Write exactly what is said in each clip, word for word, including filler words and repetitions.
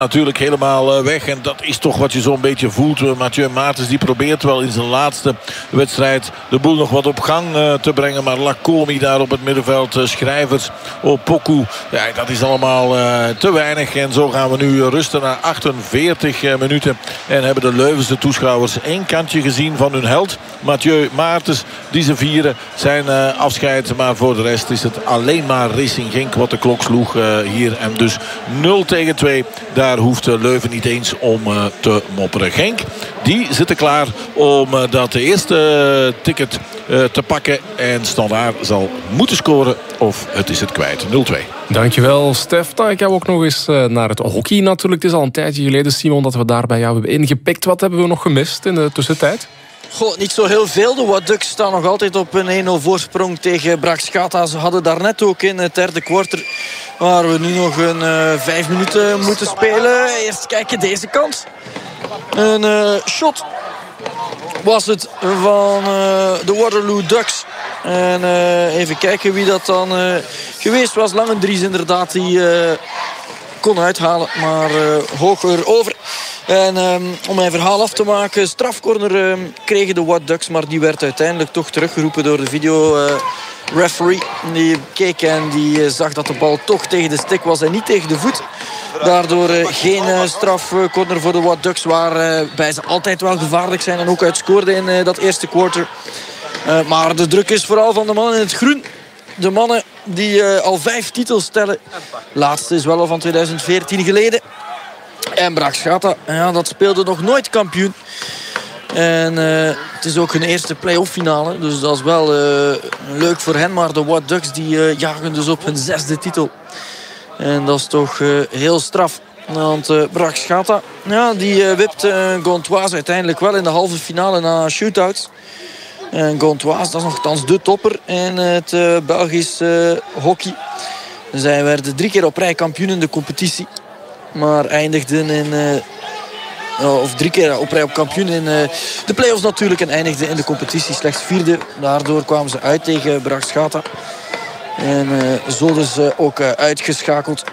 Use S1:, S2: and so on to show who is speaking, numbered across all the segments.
S1: natuurlijk helemaal weg. En dat is toch wat je zo'n beetje voelt. Mathieu Maartens die probeert wel in zijn laatste wedstrijd de boel nog wat op gang te brengen. Maar Lacomi daar op het middenveld, Schrijvers, Opoku. Ja, dat is allemaal uh, te weinig. En zo gaan we nu rusten na achtenveertig minuten. En hebben de Leuvense toeschouwers één kantje gezien van hun held. Mathieu Maartens, die ze vieren zijn uh, afscheid. Maar voor de rest is het alleen maar Racing Genk wat de klok sloeg uh, hier. En dus nul tegen twee. Daar hoeft Leuven niet eens om uh, te mopperen. Genk, die zitten klaar om uh, dat eerste uh, ticket uh, te pakken. En Standaard zal moeten scoren of het is het kwijt. nul twee.
S2: Dankjewel, Stef. Dan gaan we ook nog eens uh, naar het hockey natuurlijk. Het is al een tijdje geleden, Simon, dat we daar bij jou hebben ingepikt. Wat hebben we nog gemist in de tussentijd?
S3: Goh, niet zo heel veel. De White Ducks staan nog altijd op een één nul voorsprong tegen Bragschata. Ze hadden daarnet ook in het derde kwartier, waar we nu nog een uh, vijf minuten moeten spelen. Eerst kijken deze kant. Een uh, shot was het van uh, de Waterloo Ducks. En uh, even kijken wie dat dan uh, geweest was. Langendries inderdaad, die uh, kon uithalen, maar uh, hoger over. En um, om mijn verhaal af te maken, strafcorner um, kregen de White Ducks, maar die werd uiteindelijk toch teruggeroepen door de video uh, referee. Die keek en die uh, zag dat de bal toch tegen de stick was en niet tegen de voet. Daardoor uh, geen uh, strafcorner voor de White Ducks, waarbij uh, ze altijd wel gevaarlijk zijn en ook uitscoorden in uh, dat eerste quarter. Uh, maar de druk is vooral van de mannen in het groen. De mannen die uh, al vijf titels tellen. Laatste is wel al van tweeduizend veertien geleden. En Bragschata, ja, dat speelde nog nooit kampioen. En uh, het is ook hun eerste play-off finale. Dus dat is wel uh, leuk voor hen. Maar de White Ducks die uh, jagen dus op hun zesde titel. En dat is toch uh, heel straf. Want uh, Bragschata, ja, die uh, wipt uh, Gantoise uiteindelijk wel in de halve finale na shootouts. En Gantoise, dat is nogthans de topper in het uh, Belgisch uh, hockey. Zij werden drie keer op rij kampioen in de competitie. Maar eindigden in... Uh, of drie keer op rij op kampioen in uh, de play-offs natuurlijk. En eindigden in de competitie slechts vierde. Daardoor kwamen ze uit tegen Bragschata. En uh, zo dus uh, ook uh, uitgeschakeld.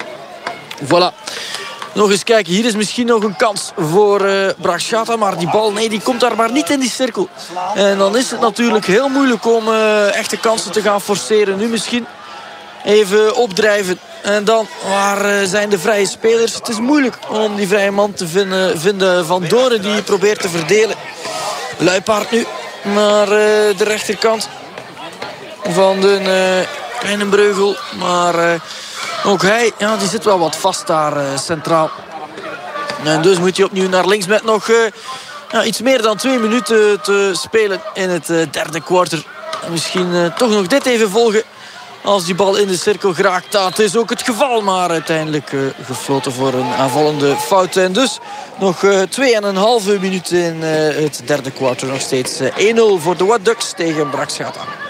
S3: Voilà. Nog eens kijken, hier is misschien nog een kans voor uh, Bragschata. Maar die bal, nee, die komt daar maar niet in die cirkel. En dan is het natuurlijk heel moeilijk om uh, echte kansen te gaan forceren. Nu misschien even opdrijven. En dan, waar uh, zijn de vrije spelers? Het is moeilijk om die vrije man te vinden, vinden Van Doren, die probeert te verdelen. Luipaard nu naar uh, de rechterkant van de uh, kleine Breugel. Maar uh, ook hij, ja, die zit wel wat vast daar uh, centraal. En dus moet hij opnieuw naar links met nog uh, ja, iets meer dan twee minuten te spelen in het uh, derde kwartier. Misschien uh, toch nog dit even volgen. Als die bal in de cirkel geraakt, dat is ook het geval. Maar uiteindelijk uh, gefloten voor een aanvallende fout. En dus nog uh, twee en een halve minuut in uh, het derde kwartier. Nog steeds uh, één nul voor de White Ducks tegen Bragschata.